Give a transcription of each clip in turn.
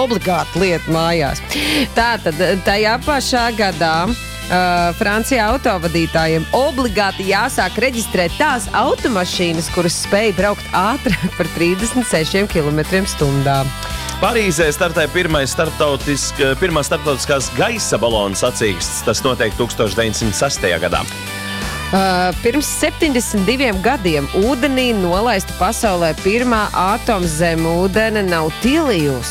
obligāta lieta mājās. Tātad, tajā pašā gadā Francijā autovadītājiem obligāti jāsāk reģistrēt tās automašīnas, kuras spēj braukt ātrāk par 36 km/h. Parīzē startēja pirmā starptautiskās gaisa balonu sacīksts. Tas notiek 1906. gadā. Pirms 72 gadiem ūdenī nolaista pasaulē pirmā atomzemūdene Nautilus.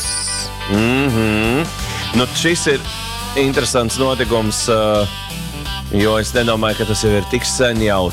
Nu, šis ir interesants notikums, jo es nedomāju, ka tas jau ir tik sen, jau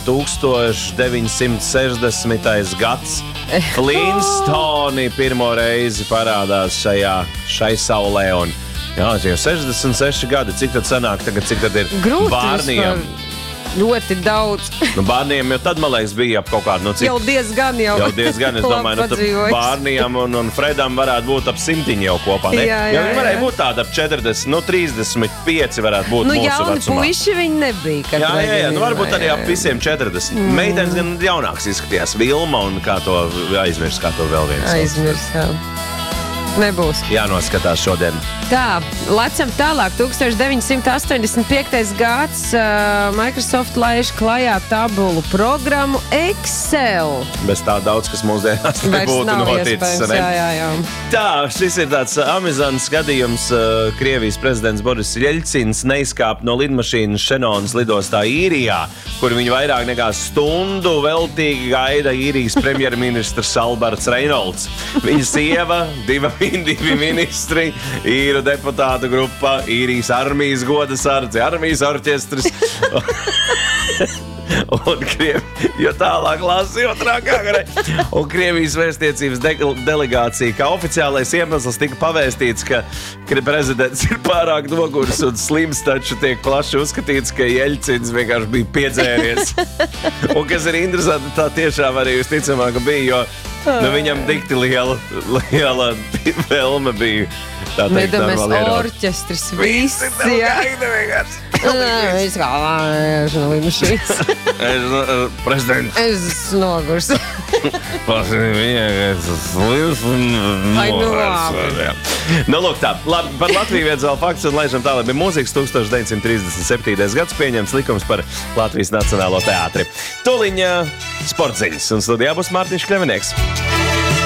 1960. gads. Flintstoni pirmo reizi parādās šai saulē. Un, jā, jau 66 gadi. Cik tad sanāk tagad, cik tad ir bārniem? Ļoti daudz. Nu, bārniem jau tad, man liekas, bija ap kaut kādu. Jau diezgan. Es domāju, bārniem un Fredam varētu būt ap 100 jau kopā. Ne? Jā. Viņi varēja būt tādi ap 40, 35 varētu būt mūsu jauni vecumā. Puiši viņi nebija. Jā, varbūt arī ap visiem 40. Meitenes gan jaunāks izskatījās. Vilma un kā to aizmirst, kā to vēl viens. Aizmirst, jā. Nebūs. Jānoskatās šodien. Tā, lecam tālāk. 1985. gads Microsoft laiž klajā tabulu programmu Excel. Bez tā daudz, kas mūsdienās nebūtu noticis. Jā. Tā, šis ir tāds amizants gadījums. Krievijas prezidents Boris Jeļcins neizkāp no lidmašīnas Šenonas lidostā Īrijā, kur viņi vairāk nekā stundu veltīgi gaida Īrijas premjerministrs Alberts Reinolds. Viņa sieva, divi ministri, īru deputātu grupa, Īrijas armijas godasardze, armijas orķestris. Jo tālāk lasi otrā kamerā. Un Krievijas vēstniecības delegācija, kā oficiālais iemesls, tika pavēstīts, ka prezidents ir pārāk noguris un slims, taču tiek plaši uzskatīts, ka Jeļcins vienkārši bija piedzēries. Un kas ir interesanti, tā tiešām arī visticamāk bija, jo viņam dikti liela vēlme bija. Nedomēs orķestris, visi, jā. Viss kā lāž no lidmašīnas. Prezidents. Es nogurs. Viņai slims un nogurs. Nu, lūk tā. Labi, par Latviju viens vēl fakts un laižam tālāk bija mūzikas. 1937. gads pieņems likums par Latvijas Nacionālo teātri. Tūliņ sportziņas un studijā būs Mārtiņš Kļavinieks.